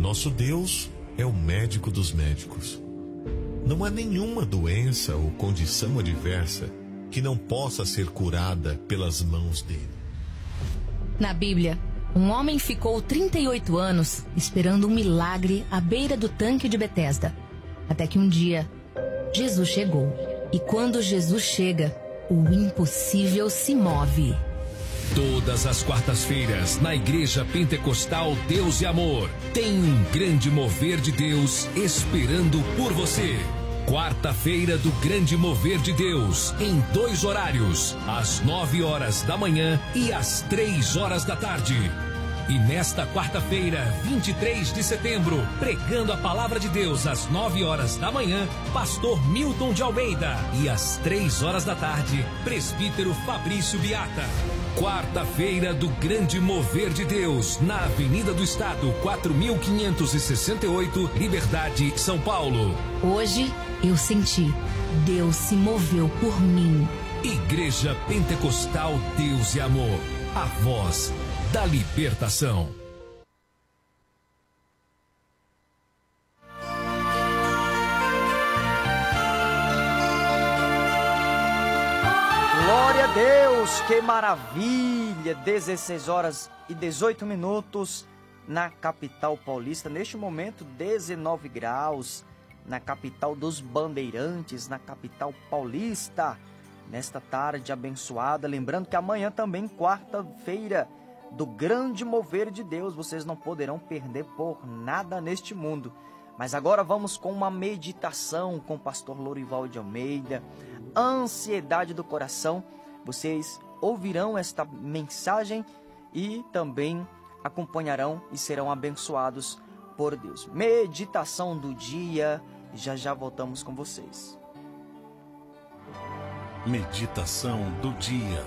Nosso Deus é o médico dos médicos. Não há nenhuma doença ou condição adversa que não possa ser curada pelas mãos dele. Na Bíblia, um homem ficou 38 anos esperando um milagre à beira do tanque de Betesda. Até que um dia, Jesus chegou. E quando Jesus chega, o impossível se move. Todas as quartas-feiras, na Igreja Pentecostal Deus e Amor, tem um grande mover de Deus esperando por você. Quarta-feira do Grande Mover de Deus, em 2 horários, às 9 horas da manhã e às 3 horas da tarde. E nesta quarta-feira, 23 de setembro, pregando a palavra de Deus às 9 horas da manhã, pastor Milton de Almeida. E às 3 horas da tarde, presbítero Fabrício Biata. Quarta-feira do Grande Mover de Deus, na Avenida do Estado, 4568, Liberdade, São Paulo. Hoje eu senti, Deus se moveu por mim. Igreja Pentecostal Deus e Amor, a voz da libertação. Glória a Deus, que maravilha! 16 horas e 18 minutos na capital paulista. Neste momento, 19 graus na capital dos bandeirantes, na capital paulista. Nesta tarde abençoada, lembrando que amanhã também, quarta-feira, do grande mover de Deus, vocês não poderão perder por nada neste mundo. Mas agora vamos com uma meditação com o pastor Lorival de Almeida, ansiedade do coração. Vocês ouvirão esta mensagem e também acompanharão e serão abençoados por Deus. Meditação do dia, já voltamos com vocês. Meditação do dia.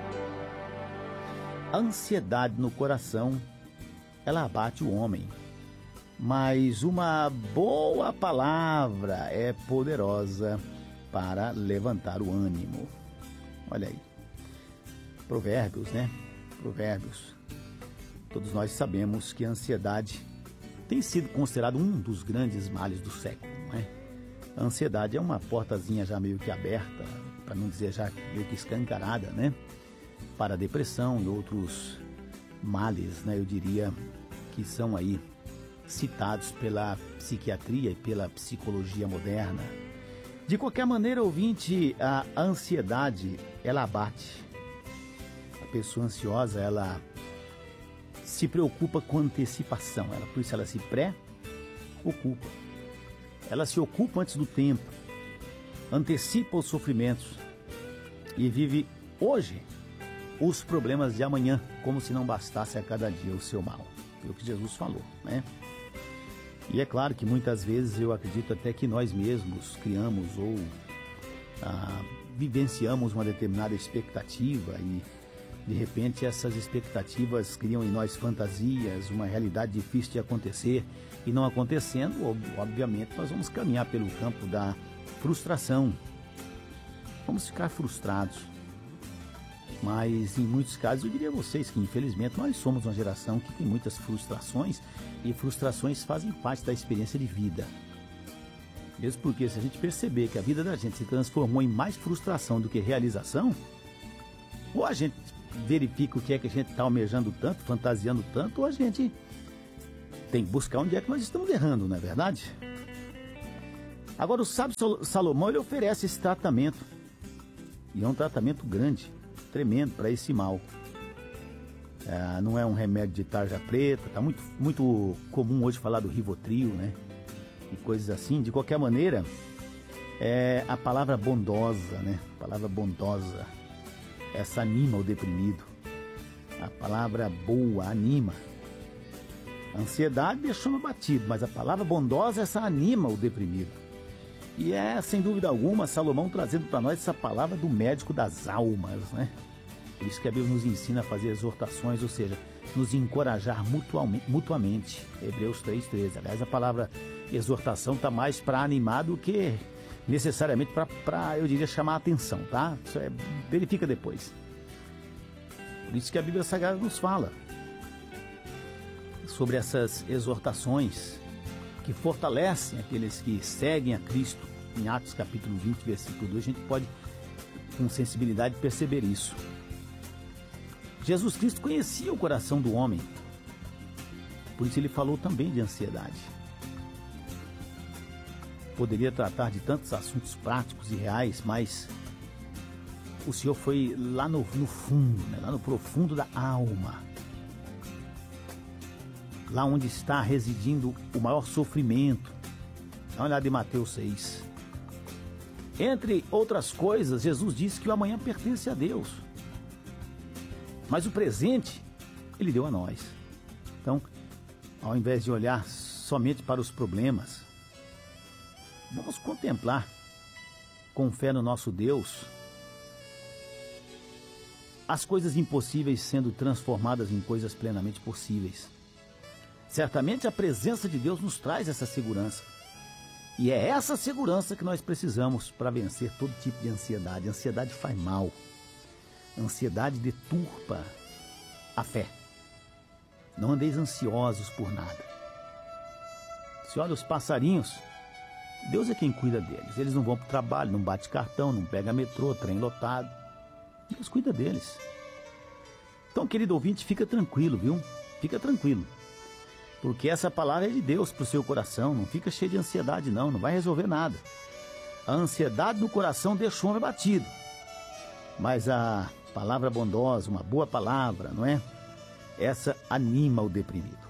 A ansiedade no coração, ela abate o homem, mas uma boa palavra é poderosa para levantar o ânimo. Olha aí, Provérbios, né? Provérbios. Todos nós sabemos que a ansiedade tem sido considerado um dos grandes males do século, não é? A ansiedade é uma portazinha já meio que aberta, para não dizer já meio que escancarada, né? Para a depressão e outros males, né? Eu diria que são aí citados pela psiquiatria e pela psicologia moderna. De qualquer maneira, ouvinte, a ansiedade, ela abate. A pessoa ansiosa, ela se preocupa com antecipação, por isso ela se pré-ocupa. Ela se ocupa antes do tempo, antecipa os sofrimentos e vive hoje os problemas de amanhã, como se não bastasse a cada dia o seu mal. Foi o que Jesus falou, né? E é claro que muitas vezes eu acredito até que nós mesmos criamos ou vivenciamos uma determinada expectativa e de repente essas expectativas criam em nós fantasias, uma realidade difícil de acontecer e não acontecendo, obviamente nós vamos caminhar pelo campo da frustração. Vamos ficar frustrados. Mas em muitos casos eu diria a vocês que infelizmente nós somos uma geração que tem muitas frustrações e frustrações fazem parte da experiência de vida. Mesmo porque se a gente perceber que a vida da gente se transformou em mais frustração do que realização, ou a gente verifica o que é que a gente está almejando tanto, fantasiando tanto, ou a gente tem que buscar onde é que nós estamos errando, não é verdade? Agora o sábio Salomão, ele oferece esse tratamento, e é um tratamento grande, tremendo para esse mal. Não é um remédio de tarja preta, tá muito comum hoje falar do Rivotril, né? E coisas assim. De qualquer maneira, é a palavra bondosa, né? A palavra bondosa, essa anima o deprimido. A palavra boa anima. A ansiedade deixou-me abatido, mas a palavra bondosa, essa anima o deprimido. E é, sem dúvida alguma, Salomão trazendo para nós essa palavra do médico das almas, né? Por isso que a Bíblia nos ensina a fazer exortações, ou seja, nos encorajar mutuamente. Hebreus 3:13. Aliás, a palavra exortação está mais para animar do que necessariamente para, eu diria, chamar a atenção, tá? Isso verifica depois. Por isso que a Bíblia Sagrada nos fala. sobre essas exortações que fortalecem aqueles que seguem a Cristo. Em Atos capítulo 20, versículo 2, a gente pode, com sensibilidade, perceber isso. Jesus Cristo conhecia o coração do homem, por isso ele falou também de ansiedade. Poderia tratar de tantos assuntos práticos e reais, mas o Senhor foi lá no fundo, né? Lá no profundo da alma, lá onde está residindo o maior sofrimento. Dá uma olhada em Mateus 6. Entre outras coisas, Jesus disse que o amanhã pertence a Deus, mas o presente Ele deu a nós. Então, ao invés de olhar somente para os problemas, vamos contemplar com fé no nosso Deus as coisas impossíveis sendo transformadas em coisas plenamente possíveis. Certamente a presença de Deus nos traz essa segurança. E é essa segurança que nós precisamos para vencer todo tipo de ansiedade. A ansiedade faz mal. A ansiedade deturpa a fé. Não andeis ansiosos por nada. Se olha os passarinhos, Deus é quem cuida deles. Eles não vão para o trabalho, não bate cartão, não pega metrô, trem lotado. Deus cuida deles. Então, querido ouvinte, fica tranquilo, viu? Fica tranquilo. Porque essa palavra é de Deus para o seu coração. Não fica cheio de ansiedade, não. Não vai resolver nada. A ansiedade no coração deixa o homem batido. Mas a palavra bondosa, uma boa palavra, não é? Essa anima o deprimido.